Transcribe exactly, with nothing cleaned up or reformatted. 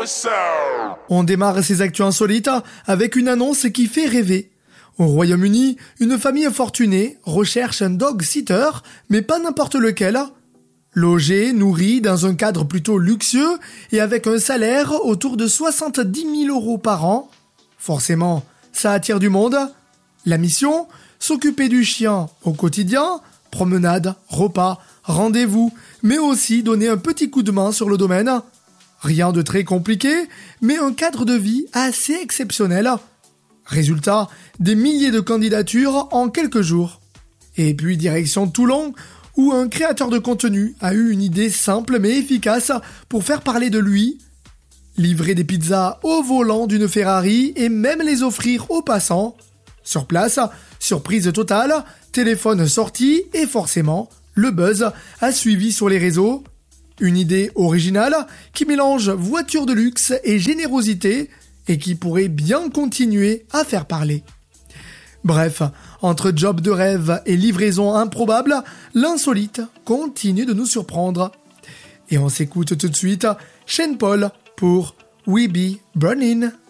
On démarre ces actus insolites avec une annonce qui fait rêver. Au Royaume-Uni, une famille fortunée recherche un dog-sitter, mais pas n'importe lequel. Logé, nourri, dans un cadre plutôt luxueux et avec un salaire autour de soixante-dix mille euros par an. Forcément, ça attire du monde. La mission, s'occuper du chien au quotidien, promenade, repas, rendez-vous, mais aussi donner un petit coup de main sur le domaine. Rien de très compliqué, mais un cadre de vie assez exceptionnel. Résultat, des milliers de candidatures en quelques jours. Et puis direction Toulon, où un créateur de contenu a eu une idée simple mais efficace pour faire parler de lui. Livrer des pizzas au volant d'une Ferrari et même les offrir aux passants. Sur place, surprise totale, téléphone sorti et forcément, le buzz a suivi sur les réseaux. Une idée originale qui mélange voiture de luxe et générosité et qui pourrait bien continuer à faire parler. Bref, entre job de rêve et livraison improbable, l'insolite continue de nous surprendre. Et on s'écoute tout de suite Shane Paul pour We Be Burning.